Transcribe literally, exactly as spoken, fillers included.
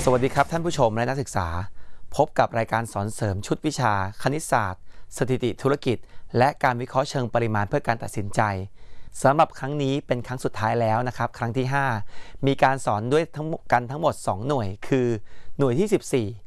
สวัสดีครับท่านผู้ชมและนักศึกษาพบกับรายการสอนเสริมชุดวิชาคณิตศาสตร์สถิติธุรกิจและการวิเคราะห์เชิงปริมาณเพื่อการตัดสินใจสำหรับครั้งนี้เป็นครั้งสุดท้ายแล้วนะครับครั้งที่ห้ามีการสอนด้วยทั้งกันทั้งหมดสองหน่วยคือหน่วยที่สิบสี่